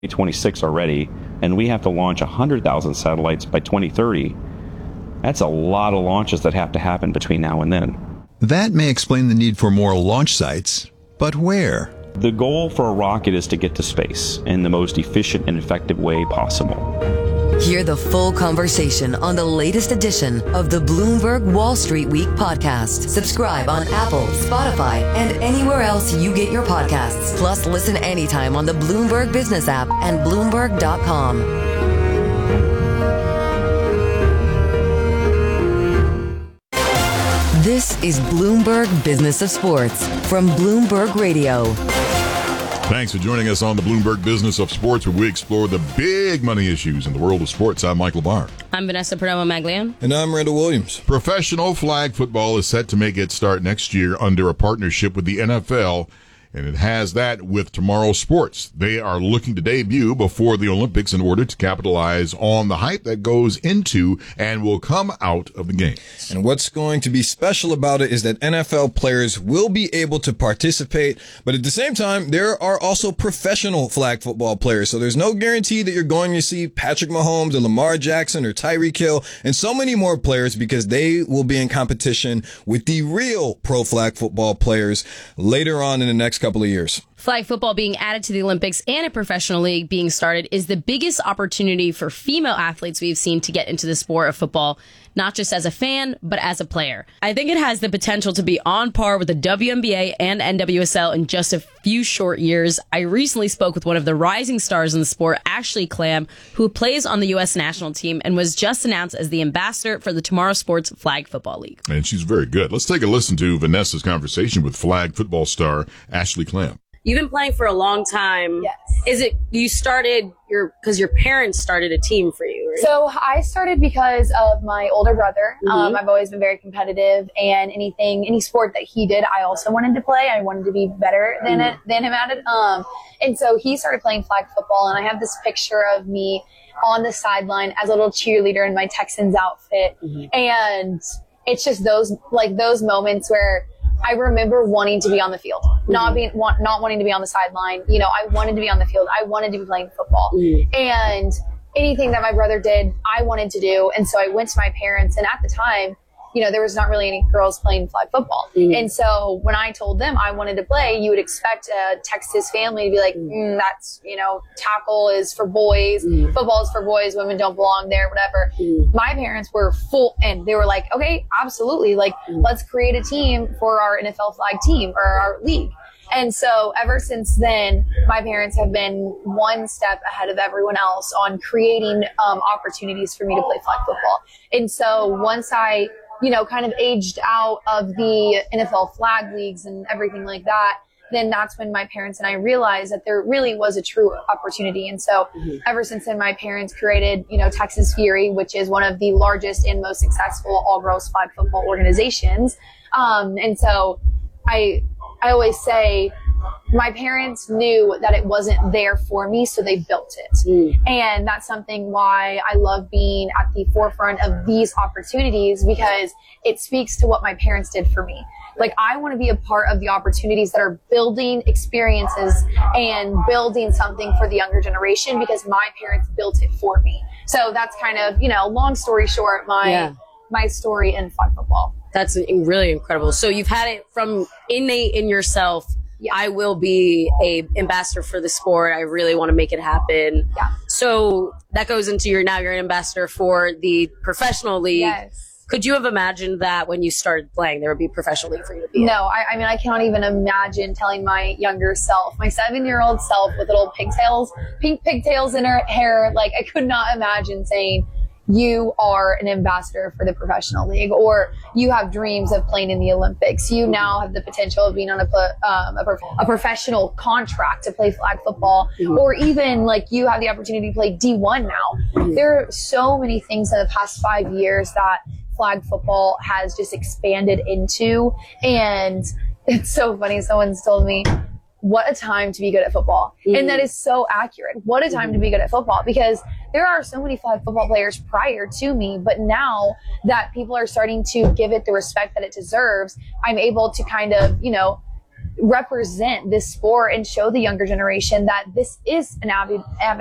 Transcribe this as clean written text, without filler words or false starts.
2026 already, and we have to launch 100,000 satellites by 2030. That's a lot of launches that have to happen between now and then. That may explain the need for more launch sites, but where? The goal for a rocket is to get to space in the most efficient and effective way possible. Hear the full conversation on the latest edition of the Bloomberg Wall Street Week podcast. Subscribe on Apple, Spotify, and anywhere else you get your podcasts. Plus, listen anytime on the Bloomberg Business app and Bloomberg.com. This is Bloomberg Business of Sports from Bloomberg Radio. Thanks for joining us on the Bloomberg Business of Sports, where we explore the big money issues in the world of sports. I'm Michael Barr. I'm Vanessa Perdomo-Maglian. And I'm Randall Williams. Professional flag football is set to make its start next year under a partnership with the NFL, and it has that with Tomorrow Sports. They are looking to debut before the Olympics in order to capitalize on the hype that goes into and will come out of the game. And what's going to be special about it is that NFL players will be able to participate, but at the same time, there are also professional flag football players. So there's no guarantee that you're going to see Patrick Mahomes or Lamar Jackson or Tyreek Hill and so many more players, because they will be in competition with the real pro flag football players later on in the next couple of years. Flag football being added to the Olympics and a professional league being started is the biggest opportunity for female athletes we've seen to get into the sport of football, not just as a fan, but as a player. I think it has the potential to be on par with the WNBA and NWSL in just a few short years. I recently spoke with one of the rising stars in the sport, Ashley Clam, who plays on the U.S. national team and was just announced as the ambassador for the Tomorrow Sports Flag Football League. And she's very good. Let's take a listen to Vanessa's conversation with flag football star Ashley Clam. You've been playing for a long time. Yes. Is it you started because your parents started a team for you, right? So I started because of my older brother. Mm-hmm. I've always been very competitive, and any sport that he did, I also wanted to play. I wanted to be better than him at it. And so he started playing flag football, and I have this picture of me on the sideline as a little cheerleader in my Texans outfit. Mm-hmm. And it's just those moments where I remember wanting to be on the field, not wanting to be on the sideline. You know, I wanted to be on the field. I wanted to be playing football. And anything that my brother did, I wanted to do. And so I went to my parents, and at the time, you know, there was not really any girls playing flag football. And so when I told them I wanted to play, you would expect a Texas family to be like, that's, you know, tackle is for boys, football is for boys, women don't belong there, whatever. My parents were full, and they were like, okay, absolutely. Like, let's create a team for our NFL flag team or our league. And so ever since then, my parents have been one step ahead of everyone else on creating opportunities for me to play flag football. And so once I, you know, kind of aged out of the NFL flag leagues and everything like that, then that's when my parents and I realized that there really was a true opportunity. And so ever since then, my parents created, you know, Texas Fury, which is one of the largest and most successful all-girls flag football organizations. And so I always say my parents knew that it wasn't there for me, so they built it. And that's something why I love being at the forefront of these opportunities, because it speaks to what my parents did for me. Like, I want to be a part of the opportunities that are building experiences and building something for the younger generation, because my parents built it for me. So that's kind of, you know, long story short, my story in flag football. That's really incredible. So you've had it from innate in yourself. Yeah. I will be a ambassador for the sport. I really want to make it happen. Yeah. So that goes into you're an ambassador for the professional league. Yes. Could you have imagined that when you started playing, there would be a professional league for you to be in? No, I mean, I cannot even imagine telling my younger self, my 7-year-old self with little pink pigtails in her hair. Like, I could not imagine saying, you are an ambassador for the professional league, or you have dreams of playing in the Olympics. You now have the potential of being on a professional contract to play flag football, or even like you have the opportunity to play D1 now. There are so many things in the past 5 years that flag football has just expanded into. And it's so funny. Someone's told me, what a time to be good at football. And that is so accurate. What a time to be good at football, because there are so many flag football players prior to me, but now that people are starting to give it the respect that it deserves, I'm able to kind of, you know, represent this sport and show the younger generation that this is an avenue